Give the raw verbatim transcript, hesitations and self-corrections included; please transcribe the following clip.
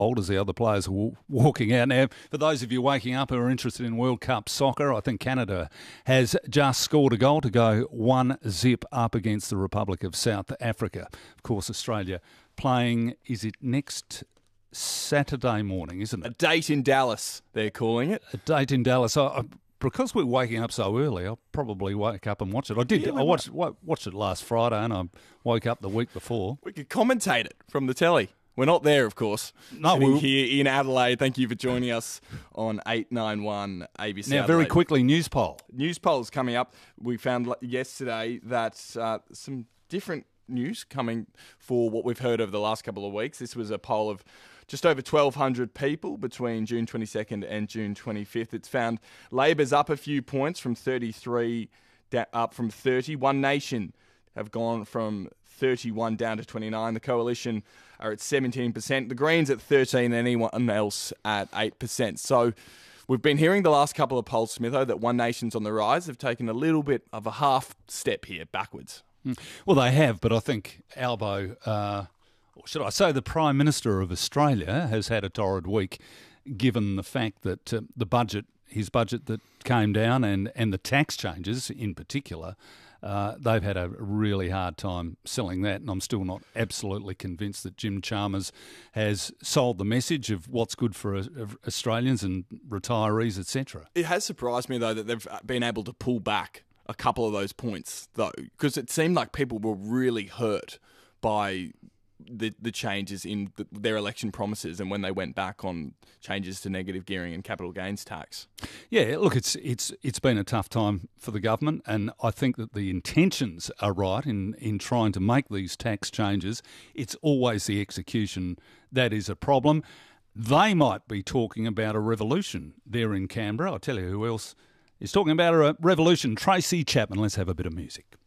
old as the other players are w- walking out. Now, for those of you waking up who are interested in World Cup soccer, I think Canada has just scored a goal to go one zip up against the Republic of South Africa. Of course, Australia playing, is it next Saturday morning, isn't A it? date in Dallas, they're calling it. A date in Dallas. I, I, because we're waking up so early, I'll probably wake up and watch it. I did. Yeah, we I watched wa- watched it last Friday, and I woke up the week before. We could commentate it from the telly. We're not there, of course. No, Sitting we- here in Adelaide. Thank you for joining us on eight ninety-one A B C Now, Adelaide. very quickly, news poll. News polls coming up. We found l- yesterday that uh, some different news coming for what we've heard over the last couple of weeks. This was a poll of just over twelve hundred people between June twenty-second and June twenty-fifth. It's found Labor's up a few points from thirty-three da- up from thirty. One Nation have gone from thirty-one down to twenty-nine. The Coalition are at seventeen percent. The Greens at thirteen and anyone else at eight percent. So we've been hearing the last couple of polls, Smitho, that One Nation's on the rise. They've taken a little bit of a half step here backwards. Well, they have, but I think Albo, uh, or should I say the Prime Minister of Australia, has had a torrid week, given the fact that uh, the budget, his budget that came down, and, and the tax changes in particular, uh, they've had a really hard time selling that, and I'm still not absolutely convinced that Jim Chalmers has sold the message of what's good for uh, Australians and retirees, et cetera. It has surprised me, though, that they've been able to pull back a couple of those points, though, because it seemed like people were really hurt by the the changes in the, their election promises and when they went back on changes to negative gearing and capital gains tax. Yeah, look, it's it's it's been a tough time for the government, and I think that the intentions are right in, in trying to make these tax changes. It's always the execution that is a problem. They might be talking about a revolution there in Canberra. I'll tell you who else is talking about a revolution. Tracy Chapman. Let's have a bit of music.